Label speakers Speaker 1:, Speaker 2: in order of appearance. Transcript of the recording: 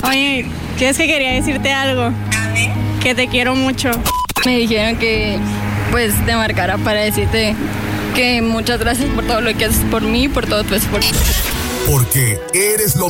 Speaker 1: Oye, ¿quieres que quería decirte algo? Que te quiero mucho. Me dijeron que, pues, te marcara para decirte que muchas gracias por todo lo que haces por mí y por todo tu esfuerzo.
Speaker 2: Porque eres lo